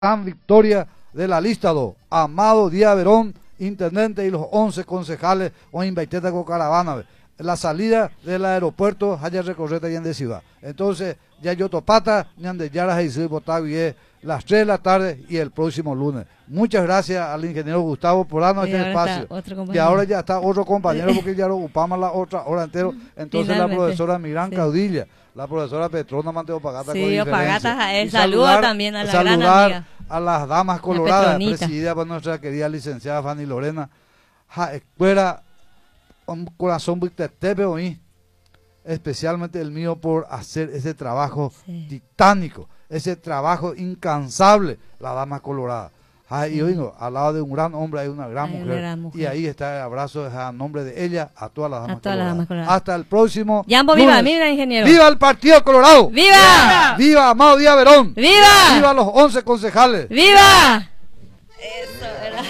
gran victoria de la lista 2. Amado Díaz Verón, intendente, y los 11 concejales o invaiteta con caravana. La salida del aeropuerto haya recorreta y en de ciudad. Entonces, ya yo topata, ñande yara y las 3 de la tarde y el próximo lunes. Muchas gracias al ingeniero Gustavo por darnos este espacio. Y ahora ya está otro compañero porque ya lo ocupamos la otra hora entero. Entonces la profesora Mirán Caudilla, la profesora Petrona Manteo Pagata. Sí, saludo también a la gran amiga. A las damas coloradas, presidida por nuestra querida licenciada Fanny Lorena. Escuela un corazón tepe hoy, especialmente el mío por hacer ese trabajo titánico, ese trabajo incansable, la dama colorada. Y oigo, al lado de un gran hombre hay una gran mujer. Y ahí está el abrazo a nombre de ella a todas las damas coloradas. Hasta el próximo Yambo, viva, mira, ingeniero. ¡Viva el Partido Colorado! ¡Viva! ¡Viva Amado Díaz Verón! ¡Viva! ¡Viva los 11 concejales! ¡Viva!